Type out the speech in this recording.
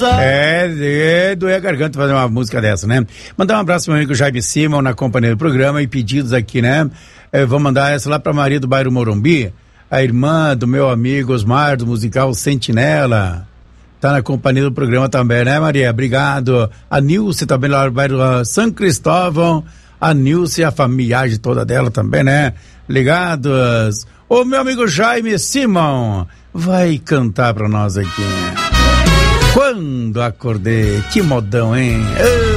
Doer a garganta fazer uma música dessa, né? Mandar um abraço pro meu amigo Jaime Simon na companhia do programa e pedidos aqui, né? Vou mandar essa lá pra Maria do bairro Morumbi, a irmã do meu amigo Osmar, do musical Sentinela. Tá na companhia do programa também, né, Maria? Obrigado. A Nilce também lá no bairro São Cristóvão. A Nilce e a familiagem toda dela também, né? Ligados. O meu amigo Jaime Simon vai cantar pra nós aqui. Quando acordei, que modão, hein?